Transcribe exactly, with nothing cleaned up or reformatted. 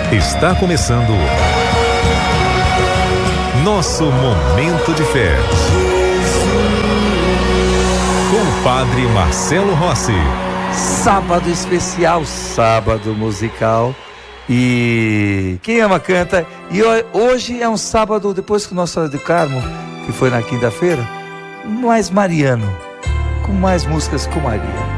Está começando nosso Momento de Fé com o Padre Marcelo Rossi. Sábado especial, sábado musical. E quem ama canta. E hoje é um sábado, depois que o Nossa Senhora do Carmo, que foi na quinta-feira, mais mariano, com mais músicas com Maria.